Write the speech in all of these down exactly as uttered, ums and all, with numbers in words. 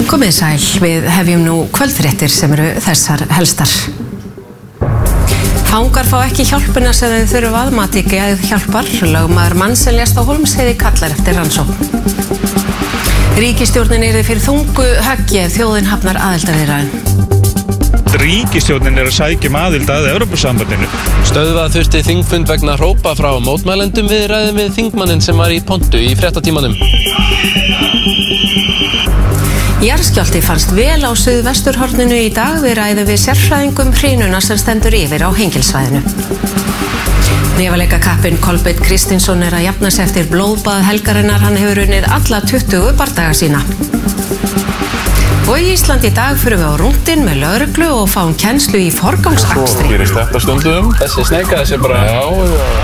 Komið sæl, við hefjum nú kvöldfréttir sem eru þessar helstar. Fangar fá ekki hjálpina sem þau þurfa að mati geðhjálpar. Lögmaður mann sem lést á Hólmsheiði kallar eftir rannsókn. Ríkisstjórnin yrði fyrir þungu höggi ef þjóðin hafnar aðildarviðræðum. Ríkisstjórnin er að sækja um aðild að Evrópusambandinu. Stöðva þurfti þingfund vegna hrópa frá mótmælendum við ræðum við þingmanninn sem var í pontu í fréttatímanum. Jarðskjálfti fannst vel á suðvesturhorninu í dag. Við ræðum við sérfræðingum hrínuna sem stendur yfir á Hengilssvæðinu. Nefaleikakappinn Kolbeinn Kristinsson er að jafna sig eftir blóðbað helgarinnar. Hann hefur unnið alla tuttugu bardaga sína. Og í Íslandi í dag fyrir við á rúndinn með lögreglu og fáum kennslu í forgangsakstri. Svo gerist þetta stundum. Þessi sneika þessi bara... Já, já.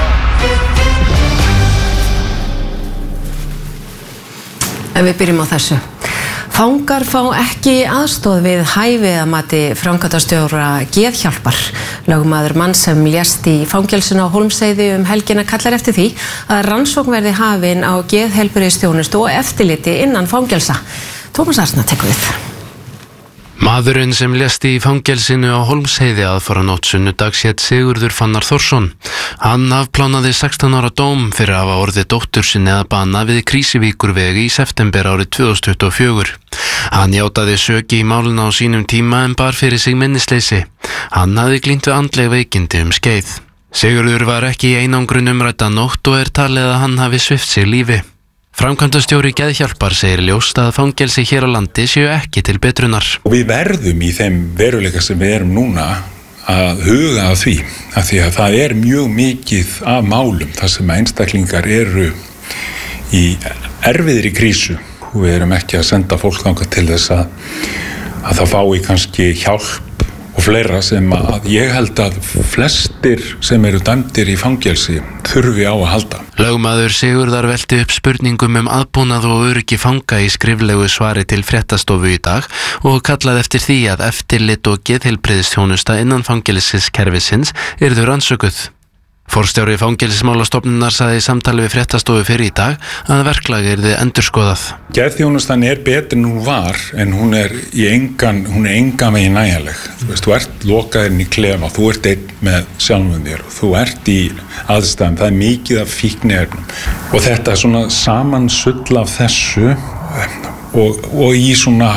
En við byrjum á þessu. Fangar fá ekki aðstoð við hæfi að mati framkvæmdastjóra geðhjálpar. Lögmaður mann sem lést í fangelsinu á Hólmsheiði um helgina kallar eftir því að rannsókn verði hafin á geðheilbrigðisþjónustu og eftirliti innan fangelsa. Tómas Arna tekur við. Maðurinn sem lést í fangelsinu á Hólmsheiði aðfaranótt sunnudags hét Sigurður Fannar Þórsson. Hann afplánaði sextán ára dóm fyrir að hafa orðið dóttur sinni að bana við Krísivíkurvegi í september árið tvö þúsund tuttugu og fjögur. Hann játaði sök í málinu á sínum tíma en bar fyrir sig minnisleysi. Hann hafði glímt við andleg veikindi um skeið. Sigurður var ekki í einangrun umrædda nótt og er talið að hann hafi svipt sig lífi. Framkvæmdastjóri geðhjálpar segir ljóst að fangelsi hér á landi séu ekki til betrunar. Og við verðum í þeim veruleika sem við erum núna að huga að því, af því að það er mjög mikið af málum þar sem einstaklingar eru í erfiðri krísu og við erum ekki að senda fólk þangað til þess að, að það fái kannski hjálp og fleira sem að ég held að flestir sem eru dæmdir í fangelsi þurfi á að halda. Lögmaður Sigurðar velti upp spurningum um aðbúnað og öryggi fanga í skriflegu svari til fréttastofu í dag og kallaði eftir því að eftirlit og geðheilbrigðisþjónusta innan fangelsiskerfisins yrðu rannsökuð. Forstjóri Fangelsismálastofnunar sagði í samtali við fréttastofu fyrir í dag að verklag yrði endurskoðað. Geðþjónustan er betur en hún var en hún er í engan, hún er engan veginn nægjanleg. Þú veist, þú ert lokaðinn í klefa, þú ert einn með sjálfum þér og þú ert í aðstæðum, það er mikið af fíkniefnum. Og þetta er svona samansull af þessu og, og í svona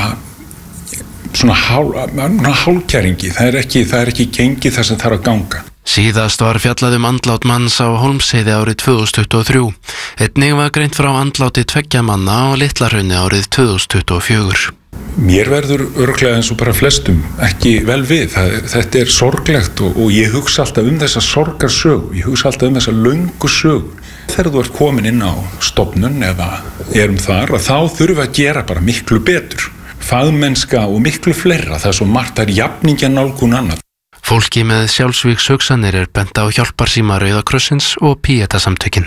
svona hál, hálkæringi, það er ekki, það er ekki gengið það sem þarf að ganga. Síðast var fjallað um andlát manns á Hólmsheiði árið tvö þúsund tuttugu og þrjú. Einnig var greint frá andláti tveggja manna á Litlahrauni árið tvö þúsund tuttugu og fjögur. Mér verður örugglega eins og bara flestum ekki vel við. Það, þetta er sorglegt og, og ég hugsa alltaf um þessa sorgarsögu. Ég hugsa alltaf um þessa löngu sögu. Þegar þú ert komin inn á stofnun eða erum þar, að þá þurfum að gera bara miklu betur. Fagmennska og miklu fleira. Það er svo margt að jafningja nálgun annað. Fólki með sjálfsvígshugsanir er bent á hjálparsíma Rauða krossins og Píeta-samtökin.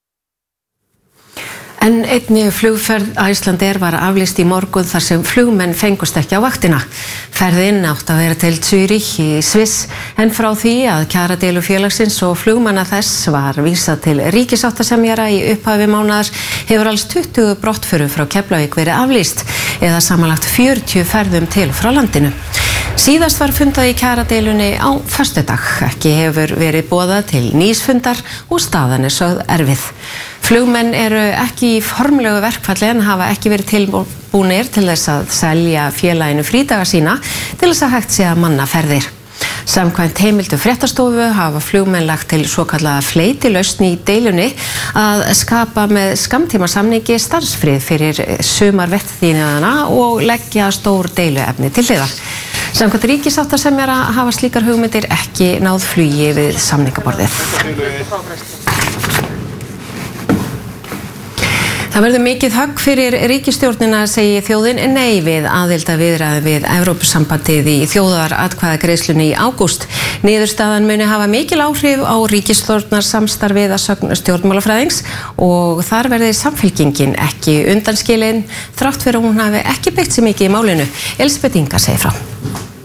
En einni flugferð Icelandair var aflýst í morgun þar sem flugmenn fengust ekki á vaktina. Ferðin átt að vera til Zürich í Sviss en frá því að kjaradeilu félagsins og flugmanna þess var vísað til ríkisáttasemjara í upphafi mánaðar hefur alls tuttugu brottförum frá Keflavík verið aflýst eða samanlagt fjörutíu ferðum til frá landinu. Síðast var fundað í kjaradeilunni á föstudag. Ekki hefur verið boðað til nýsfundar og staðan er sögð erfið. Flugmenn eru ekki í formlegu verkfalli en hafa ekki verið tilbúnir til þess að selja félaginu frídaga sína til þess að hægt sé að manna ferðir. Samkvæmt heimildu fréttastofu hafa flugmenn lagt til svokallaða fleytilausn í deilunni að skapa með skammtímasamningi starfsfrið fyrir sumarvertíðina og leggja stór deiluefni til hliðar. Samkvæmt ríkisáttasemjara hafa slíkar hugmyndir ekki náð flugi við samningaborðið. Það verður mikið högg fyrir ríkisstjórnina, segir þjóðin nei við aðildarviðræðum við Evrópusambandið í þjóðaratkvæðagreiðslunni í ágúst. Niðurstaðan muni hafa mikil áhrif á ríkisstjórnarsamstarfið að sögn stjórnmálafræðings og þar verði Samfylkingin ekki undanskilin þrátt fyrir að hún hafi ekki beitt sig mikið í málinu. Elísabet Inga segir frá.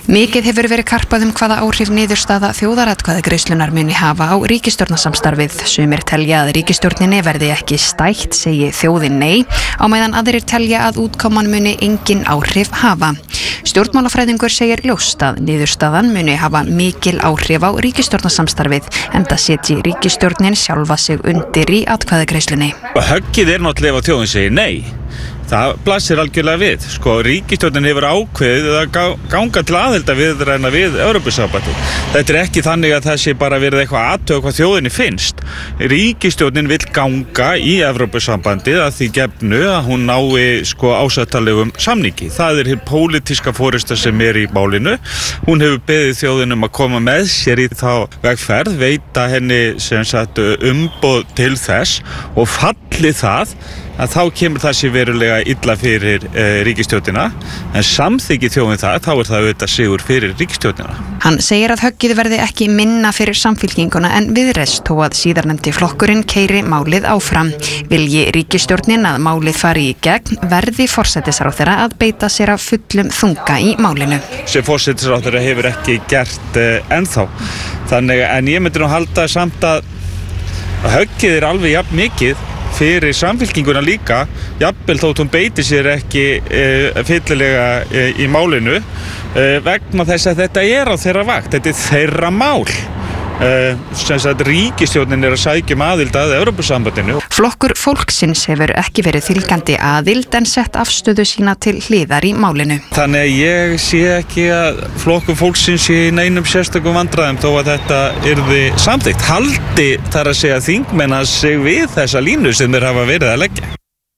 Mikið hefur verið karpað um hvaða áhrif niðurstaða þjóðaratkvæðagreiðslunnar muni hafa á ríkisstjórnarsamstarfið. Sumir telja að ríkisstjórninni verði ekki stætt, segi þjóðin nei, á meðan aðrir telja að útkoman muni engin áhrif hafa. Stjórnmálafræðingur segir ljóst að niðurstaðan muni hafa mikil áhrif á ríkisstjórnarsamstarfið, enda setji ríkisstjórnin sjálfa sig undir í atkvæðagreiðslunni. Höggið er náttúrulega ef þjóðin segir nei. Það blasir algjörlega við. Sko, ríkisstjórnin hefur ákveðið að ganga til aðildarviðræðna við Evrópusambandið. Þetta er ekki þannig að það sé bara verið eitthvað að athuga hvað þjóðinni finnst. Ríkisstjórnin vill ganga í Evrópusambandið að því gefnu að hún nái sko ásættanlegum samningi. Það er hér pólitíska forysta sem er í málinu. Hún hefur beðið þjóðin um að koma með sér í þá vegferð, veita henni sem sagt umboð til þess og falli það að þá kemur það sér verulega illa fyrir e, ríkisstjórnina, en samþykki þjóðin það, þá er það auðvitað sigur fyrir ríkisstjórnina. Hann segir að höggið verði ekki minna fyrir Samfylkinguna en Viðreisn þó að síðarnefndi flokkurinn keyri málið áfram. Vilji ríkisstjórnin að málið fari í gegn verði forsætisráðherra að beita sér af fullum þunga í málinu. Sem forsætisráðherra hefur ekki gert e, ennþá. Þannig en ég myndi nú halda samt að, að höggið er alveg jafn mikið fyrir Samfylkinguna líka, jafnvel þótt hún beiti sér ekki e, fyllilega e, í málinu e, vegna þess að þetta er á þeirra vakt, þetta er þeirra mál. Uh, sem sagt ríkisstjórnin er að sækja um aðild að Evrópusambandinu. Flokkur fólksins hefur ekki verið fylgjandi aðild en sett afstöðu sína til hliðar í málinu. Þannig að ég sé ekki að flokkur fólksins sé í neinum sérstökum vandræðum þó að þetta yrði samþykkt. Haldi þar að segja þingmenn að sig við þessa línu sem þeir hafa verið að leggja.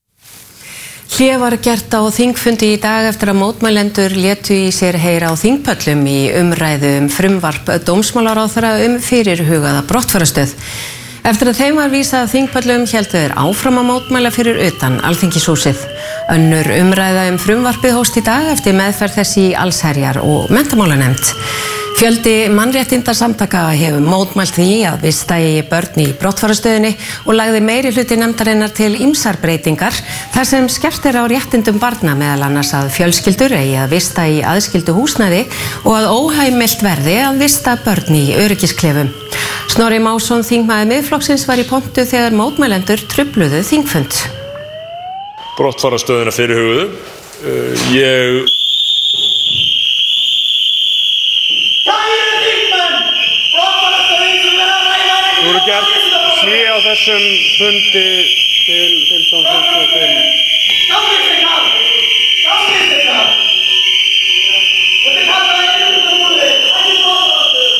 Hlé var gert á þingfundi í dag eftir að mótmælendur létu í sér heyra á þingpöllum í umræðu um frumvarp dómsmálaráðherra um fyrirhugaða brottfarastöð. Eftir að þeim var vísað að þingpöllum héldu þeir áfram að mótmæla fyrir utan Alþingishúsið. Önnur umræða um frumvarpið hófst í dag eftir meðferð þess í allsherjar- og menntamálanefnd. Fjöldi mannréttindasamtaka hefur mótmælt því að vista eigi börn í brottfarastöðinni og lagði meiri hluti nefndarinnar til ýmsar breytingar þar sem skert er á réttindum barna, meðal annars að fjölskyldur eigi að vista í aðskildu húsnæði og að óheimilt verði að vista börn í öryggisklefum. Snorri Másson, þingmaður Miðflokksins, var í pontu þegar mótmælendur trufluðu þingfund. Brottfarastöðina fyrirhuguðu. Uh, ég Þú eru gert hlé á þessum fundi til fimmtán fimmtíu og fimm. Skammist ykkur! Skammist ykkur! Og þið kallar það einu út af múlið, ekki brottfarastöðu.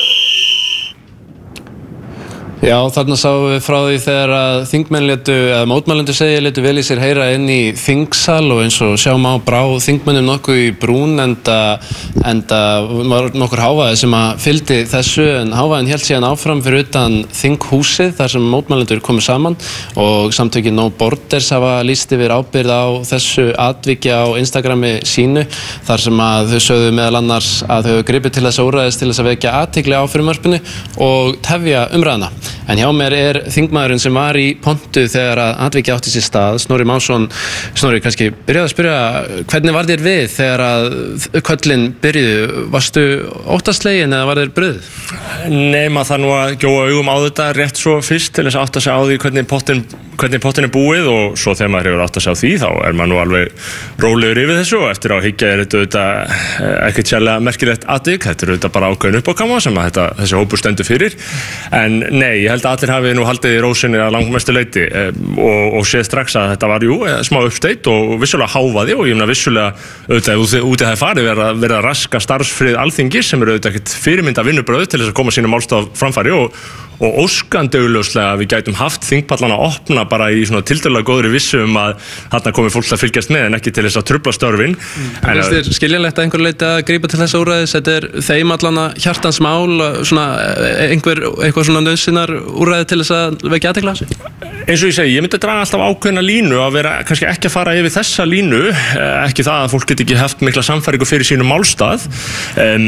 Já, þarna sáum við frá því þegar að þingmenn létu, eða mótmælendur segja létu vel í sér heyra inn í þingsal og eins og sjáum á brá þingmennum nokkuð í brún enda, enda var nokkur hávaði sem að fylgdi þessu en hávaðin hélt síðan áfram fyrir utan þinghúsið þar sem mótmælendur komu saman og samtökin No Borders hafa lýst yfir ábyrgð á þessu atviki á Instagrami sínu þar sem að þau sögðu meðal annars að þau hefur gripið til þess að úrræðist til þess að vekja athygli á frumvarpinu og tefja umræðuna. En hjá mér er þingmaðurinn sem var í pontu þegar að atviki átti sér stað, Snorri Másson. Snorri, kannski byrjaði að spyrja, hvernig var þér við þegar að köllin byrjuðu? Varstu óttaslegin eða var þér brugðið? Nei, maður þarf nú að gjóa augum á þetta rétt svo fyrst til þess að átta sig á því hvernig pottin, hvernig pottin er búið og svo þegar maður hefur átta sig á því þá er maður nú alveg rólegur yfir þessu og eftir á hyggja er þetta auðvitað ekkert sérlega merkilegt atvik, þetta er auðvitað bara ákveðin uppákoma sem að þetta, þessi hópur stendur fyrir. En nei, ég held að allir hafi nú haldið í rósinni að langmestu leyti og, og séð strax að þetta var jú, smá uppsteyt og vissulega hávaði og ég meina vissulega auðvitað út í það farið verið að, verið að raska starfsfrið Alþingis sem eru auðvitað ekkert fyrirmynda vinnubröð til þess að koma sínum málstaf framfæri og og óskandi augljóslega að við gætum haft þingpallana að opna bara í svona tiltölulega góðri vissu um að þarna komi fólk að fylgjast með en ekki til þess að trufla störfin. Mm. En finnst þér skiljanlegt að einhver leiti að grípa til þessa úrræðis? Þetta er þeim allana hjartans mál, svona einhver, eitthvað svona nauðsynnar úrræði til þess að vekja athygli á þessu? Eins og ég segi, ég myndi að draga alltaf ákveðna línu að vera kannski ekki að fara yfir þessa línu, ekki það að fólk geti ekki haft mikla samfæringu fyrir sínum málstað. Um,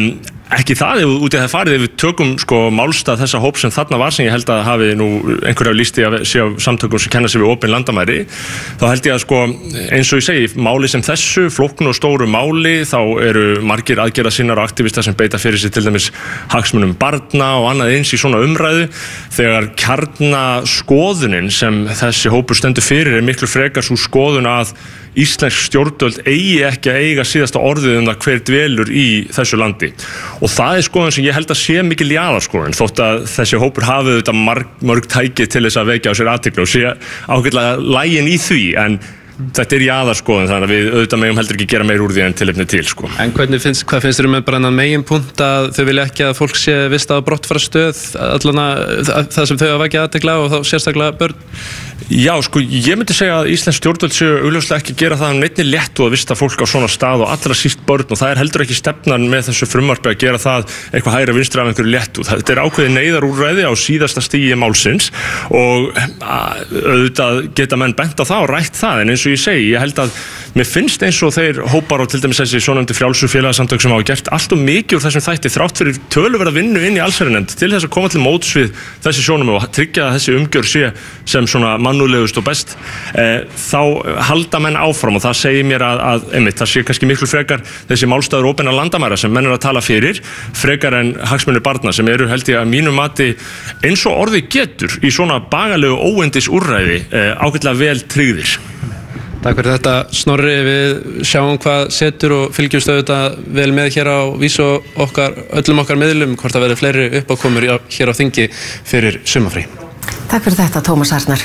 ekki það, ef út í það farið, ef við tökum sko málstað þessa hóp sem þarna var, sem ég held að hafi nú einhverja lísti að sé á samtökum sem kenna sig við opin landamæri, þá held ég að sko eins og ég segi, máli sem þessu, flóknu og stóru máli, þá eru margir aðgerða sinnar og aktivistar sem beita fyrir sig til dæmis hagsmunum barna og annað eins í svona umræðu, þegar kjarnaskoðunin sem þessi hópur stendur fyrir er miklu frekar svo skoðun að íslensk stjórnvöld eigi ekki að eiga síðasta orðið um það hver dvelur í þessu landi. Og það er skoðun sem ég held að sé mikil jaðarskoðun, þótt að þessi hópur hafi þetta marg, mörg tæki til þess að vekja á sér athygli og sé ágætlega lægin í því, en þetta er jaðarskoðun, þannig að við auðvitað megum heldur ekki gera meir úr því en tilefni til sko. En hvernig finnst, hvað finnst þér með bara annan megin punkt að þau vilja ekki að fólk sé vistað á brottfarastöð, allan að það sem þau hafa ekki athygla og þá sérstaklega börn? Já, sko, ég myndi segja að íslensk stjórnvöld séu augljóslega ekki gera það um neinni léttu að vista fólk á svona stað og allra síst börn, og það er heldur ekki stefnan með þessu frumvarpi að gera það eitthvað hægri vinstri af einhverju léttu. Þetta er ákveðið neyðarúrræði á síðasta stigi málsins og auðvitað geta menn bent á það og rætt það, en eins og ég segi, ég held að mér finnst eins og þeir hópar og til dæmis þessi svonefndu frjálsu félagasamtök sem hafa gert allt og mikið úr þessum þætti þrátt fyrir töluverða vinnu inn í allsherjarnefnd til þess að koma til móts við þessi sjónarmið og tryggja að þessi umgjörð sé sem svona mannúðlegust og best, eh, þá halda menn áfram og það segir mér að, að einmitt, það sé kannski miklu frekar þessi málstæður opinna landamæra sem menn er að tala fyrir frekar en hagsmunir barna sem eru held ég að mínu mati eins og orði getur í svona bagalegu óendis úrræði eh, ágætlega vel tryggðir. Takk fyrir þetta, Snorri. Við sjáum hvað setur og fylgjumst auðvitað vel með hér á Vísu og okkar, öllum okkar miðlum, hvort það verður fleiri uppákomur hér á þingi fyrir sumarfrí. Takk fyrir þetta, Tómas Arnar.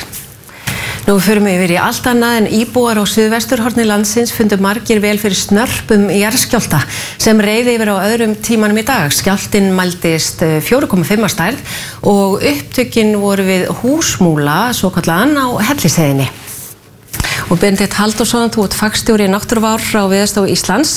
Nú förum við yfir í allt annað en íbúar á suðvesturhorni landsins fundu margir vel fyrir snörpum jarðskjálfta sem reið yfir á öðrum tímanum í dag. Skjálftinn mældist fjögur komma fimm að stærð og upptökin voru við Húsmúla, svokallaðan á Hellisheiðinni. Og Benedikt Halldórsson, þú ert fagstjóri náttúruvár á Veðurstofu Íslands.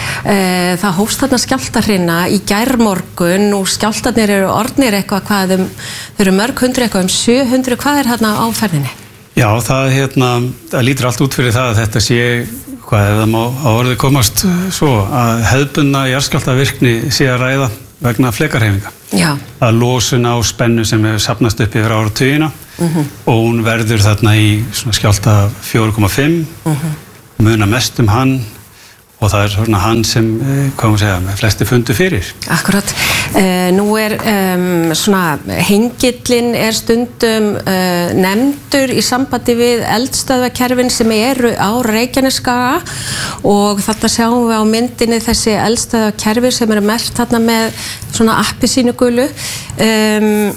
Það hófst þarna skjálftahrina í gærmorgun og skjálftarnir eru orðnir eitthvað, hvað um, þau eru mörg hundru, eitthvað um sjö hundruð, hvað er þarna á ferðinni? Já, það, hérna, það lítur allt út fyrir það að þetta sé, hvað ef það má á orðið komast svo, að hefðbundna jarðskjálftavirkni sé að ræða vegna flekarhefinga. Já. Að losun á spennu sem hefur safnast upp yfir áratugina mm-hmm. og hún verður þarna í svona skjálfta fjögur komma fimm, mm-hmm. muna mest um hann og það er svona hann sem, hvað maður segja, með flesti fundu fyrir. Akkurat. Uh, nú er um, svona, hengillinn er stundum uh, nefndur í sambandi við eldstöðvakerfin sem eru á Reykjanesskaga og þarna sjáum við á myndinni þessi eldstöðvakerfi sem eru merkt þarna með svona appelsínugulu. Um,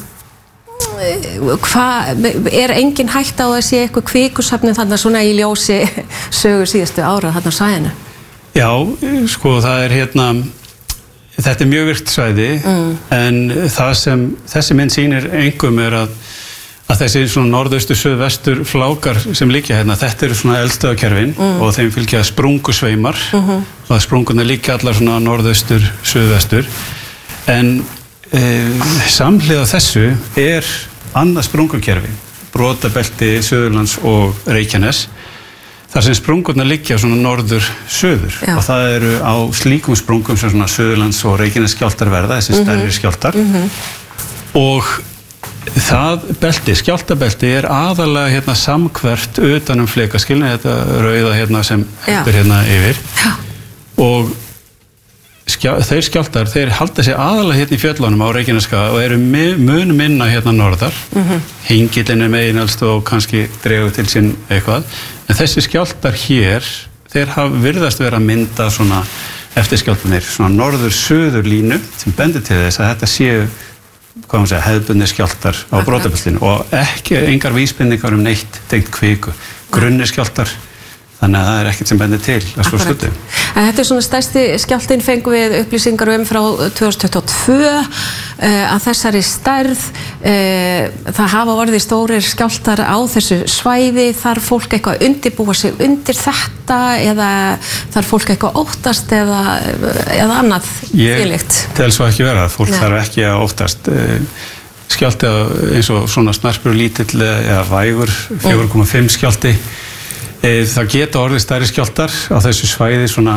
Hvað, er engin hægt á að sé eitthvað kvikusafni þarna svona í ljósi sögur síðustu ára þarna á svæðinu? Já, sko það er hérna, þetta er mjög virkt svæði mm. en það sem þessi mynd sýnir engum er að, að þessi svona norðaustur, suðvestur flákar sem liggja hérna, þetta eru svona eldstöðvakerfin mm. og þeim fylgja sprungusveimar mm-hmm. og það sprungurnar liggja allar svona norðaustur, suðvestur en e, samhliða þessu er annað sprungukerfi, brotabelti Suðurlands og Reykjanes þar sem sprungurnar liggja svona norður-söður og það eru á slíkum sprungum sem svona Suðurlands og Reykjanes skjálftar verða, þessi mm-hmm. stærri skjálftar mm-hmm. og það belti, skjálftabelti er aðalega hérna samhverft utan um flekaskilni, þetta rauða hérna sem er hérna yfir Já. Og skjá, þeir skjálftar, þeir halda sig aðalega hérna í fjöllunum á Reykjaneskaga og eru mun minna hérna norðar mm-hmm. hengillinn er meginelst og kannski dregur til sín eitthvað en þessi skjálftar hér, þeir hafa virðast vera að mynda svona eftirskjálftanir, svona norður-söður línu sem bendir til þess að þetta séu hvað maður segja, hefðbundnir skjálftar á brotabeltinu og ekki engar vísbendingar um neitt tengt kviku, grunnir skjálftar þannig að það er ekkert sem bendir til að svo stuttu. En þetta er svona stærsti skjálftinn fengum við upplýsingar um frá tvö þúsund tuttugu og tvö uh, að þessari stærð uh, það hafa orðið stórir skjálftar á þessu svæði, þarf fólk eitthvað að undirbúa sig undir þetta eða þarf fólk eitthvað óttast eða, eða annað þvílíkt? Ég tel svo ekki vera, fólk Nei. Þarf ekki að óttast skjálfti eins og svona snarpur og lítill eða vægur fjögur komma fimm skjálfti. Það geta orðið stærri skjálftar á þessu svæði svona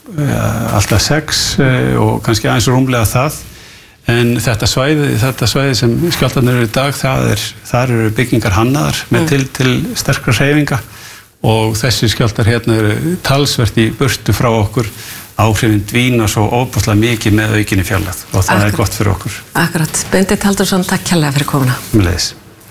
alltaf sex og kannski aðeins rúmlega það. En þetta svæði, þetta svæði sem skjálftarnir eru í dag, það er, þar eru byggingar hannaðar með mm. til, til sterkra hreyfinga og þessi skjálftar hérna eru talsvert í burtu frá okkur. Áhrifin dvína svo óbúslega mikið með aukinni fjarlægð og það Akkurat. Er gott fyrir okkur. Akkurat. Benedikt Halldórsson, takk kærlega fyrir komuna. Með leiðis.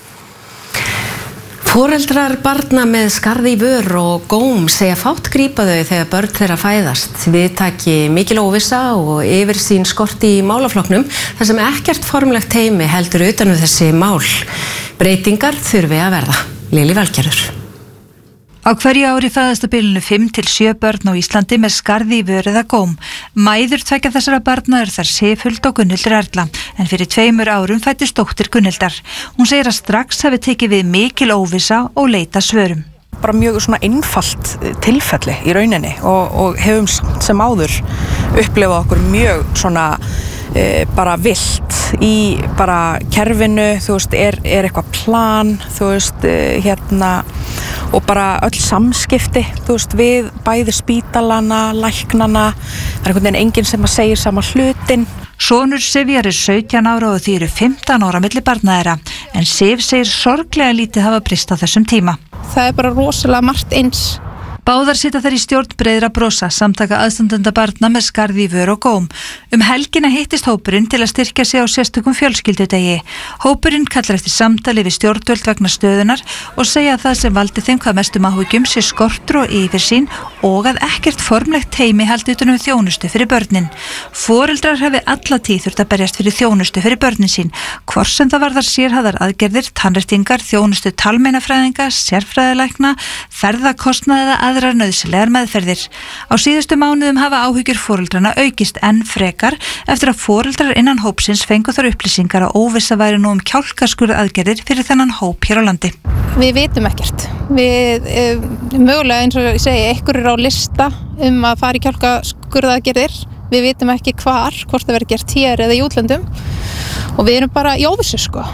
Foreldrar barna með skarð í vör og góm segja fátt grípa þau þegar börn þeirra fæðast. Viðtaki mikil óvissa og yfirsýn skorti í málaflokknum þar sem ekkert formlegt teymi heldur utan um þessi mál. Breytingar þurfi að verða. Lili Valgerður. Á hverju ári fæðast á bilinu fimm til sjö börn á Íslandi með skarð í vör eða góm. Mæður tveggja þessara barna eru þar Sifhuld og Gunnhildur Erla, en fyrir tveimur árum fæddist dóttir Gunnhildar. Hún segir að strax hafi tekið við mikil óvissa og leita svörum. Bara mjög svona einfalt tilfelli í rauninni og, og hefum sem áður upplifað okkur mjög svona e, bara vilt í bara kerfinu, þú veist, er, er eitthvað plan, þú veist, e, hérna og bara öll samskipti, þú veist, við bæði spítalana, læknana, það er einhvern veginn enginn sem að segja sama hlutin. Sonur Sifjar er sautján ára og því eru fimmtán ára milli barna þeirra, en Sif segir sorglega lítið hafa breyst á þessum tíma. Það er bara rosalega margt eins. Báðar sitja þær í stjórn Breiðra brosa, samtaka aðstandenda barna með skarð í vör og góm. Um helgina hittist hópurinn til að styrkja sig á sérstökum fjölskyldudegi. Hópurinn kallar eftir samtali við stjórnvöld vegna stöðunar og segja að það sem valdi þeim hvað mestum áhyggjum sé skortur og yfirsýn og að ekkert formlegt teymi haldi utan um þjónustu fyrir börnin. Foreldrar hafi alla tíð þurft að berjast fyrir þjónustu fyrir börnin sín, hvort sem það varðar sérhæfðar aðgerðir, tannréttingar, þjónustu talmeinafræðinga, sérfræðilækna, ferðakostnað eða aðrar nauðsynlegar meðferðir. Á síðustu mánuðum hafa áhyggjur foreldrana aukist enn frekar eftir að foreldrar innan hópsins fengu þar upplýsingar að óvissa væri nú um kjálkaskurð aðgerðir fyrir þennan hóp hér á landi. Við vitum ekkert. Við e, mögulega eins og ég segi, einhver er á lista um að fara í kjálkaskurð aðgerðir. Við vitum ekki hvar, hvort það verður gert hér eða í útlöndum og við erum bara í óvissu sko.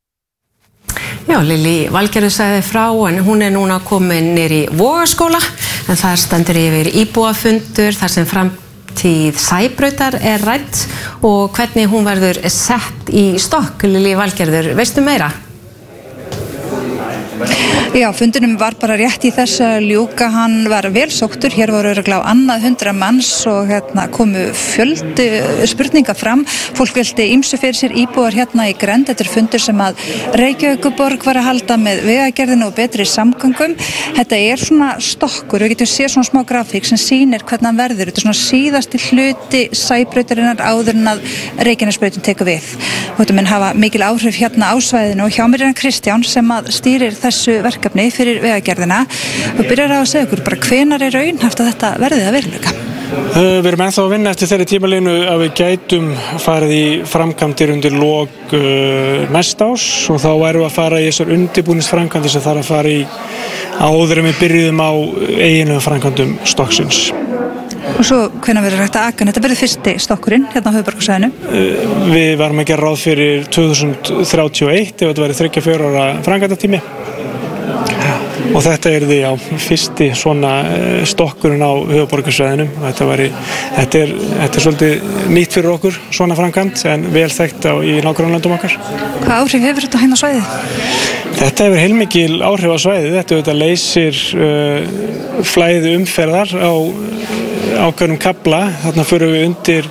Já, Lili Valgerður sagði frá en hún er núna komin niður í Vogaskóla en þar stendur yfir íbúafundur þar sem framtíð Sæbrautar er rædd og hvernig hún verður sett í stokk. Lili Valgerður, veistu meira? Já, fundinum var bara rétt í þess að ljúka, hann var vel sóttur, hér voru örugglega á annað hundra manns og hérna komu fjöldi spurninga fram, fólk vildi ýmsu fyrir sér íbúar hérna í Grend, þetta er fundur sem að Reykjavíkurborg var að halda með vegagerðinu og betri samgöngum, þetta er svona stokkur, við getum séð svona smá grafík sem sýnir hvernig hann verður, þetta er svona síðasti hluti Sæbrautarinnar áður en að Reykjanesbrautin tekur við, og þetta mun hafa mikil áhrif hérna á svæðinu og hjá mér er hann Kristján sem að stýrir þessu verkefni fyrir vegagerðina og byrjar að segja okkur bara hvenær er raunhæft að þetta verði að veruleika. Uh, við erum ennþá að vinna eftir þeirri tímalínu að við gætum farið í framkvæmdir undir lok uh, næsta árs og þá erum við að fara í þessar undirbúningsframkvæmdir sem þarf að fara í áður en við byrjuðum á eiginlegum framkvæmdum stokksins. Og svo hvenær verður hægt að aka, þetta verður fyrsti stokkurinn hérna á höfuðborgarsvæðinu? Uh, við varum að gera ráð fyrir tvö þúsund þrjátíu og eitt ef þetta verður þriggja fjögurra ára framkvæmdatími. Og þetta er því á fyrsti svona stokkurinn á höfuðborgarsvæðinu. Þetta, væri, þetta, er, þetta er svolítið nýtt fyrir okkur, svona framkvæmd, en vel þekkt á í nágrannalöndum okkar. Hvað áhrif hefur þetta hérna á svæðið? Þetta hefur heilmikil áhrif á svæðið. Þetta, þetta leysir uh, flæði umferðar á ákveðnum kafla. Þarna förum við undir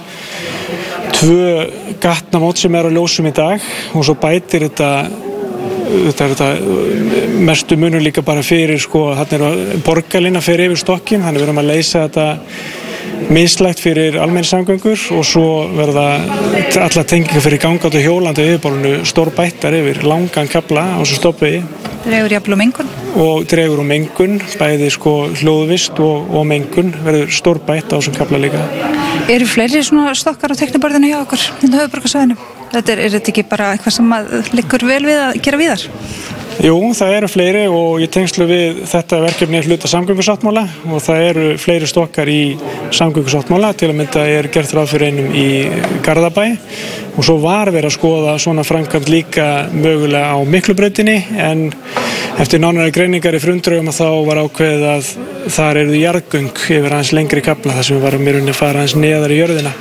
tvö gatnamót sem er á ljósum í dag og svo bætir þetta Þetta er þetta mestu munur líka bara fyrir sko, þarna er borgarlína fyrir yfir stokkin, þannig við erum að leysa þetta mislægt fyrir almenningssamgöngur og svo verða alla tengingar fyrir gangandi og hjólandi yfirbólunu stórbættar yfir langan kafla á þessu stoppvegi. Dregur jafnvel úr mengun? Og dregur úr mengun, bæði sko hljóðvist og, og mengun verður stórbætt á þessum kafla líka. Eru fleiri svona stokkar á tekniborðinu hjá okkur hérna á höfuðborgarsvæðinu? Þetta er, er þetta ekki bara eitthvað sem liggur vel við að gera víðar? Jú, það eru fleiri og í tengslu við þetta verkefni er hluta samgöngusáttmála og það eru fleiri stokkar í samgöngusáttmála, til að mynda er gert ráð fyrir einum í Garðabæ og svo var verið að skoða svona framkvæmd líka mögulega á Miklubrautinni, en eftir nánari greiningar í frumdrögum að þá var ákveðið að þar eru jarðgöng yfir aðeins lengri kafla þar sem við varum í rauninni að fara aðeins neðar í jörðina.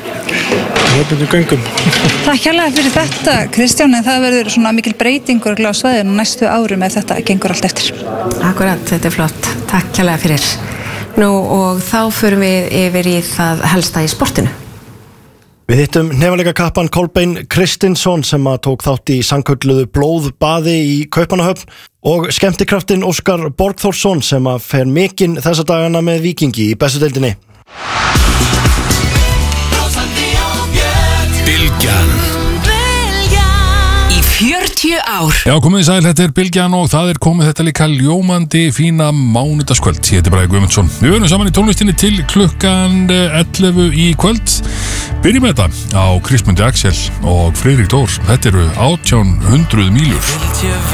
Takk hérlega fyrir þetta, Kristján, en það verður svona mikil breytingur á svæðinu næstu árum ef þetta gengur allt eftir. Akkurat, þetta er flott. Takk hérlega fyrir. Nú og þá förum við yfir í það helsta í sportinu. Við hittum hnefalegakappann Kolbein Kristinsson sem að tók þátt í sannkölluðu blóðbaði í Kaupmannahöfn og skemmtikraftinn Óskar Borgþórsson sem að fer mikinn þessa dagana með Víkingi í bestu deildinni. Bylgjan Í fjörutíu ár Já, komið í sæl, þetta er Bylgjan og það er komið þetta líka ljómandi fína mánudagskvöld. Ég heiti Bragi Guðmundsson. Við verðum saman í tónlistinni til klukkan ellefu í kvöld. Byrjum með þetta á Kristmundi Axel og Friðrik Dór. Þetta eru átján hundruð mílur.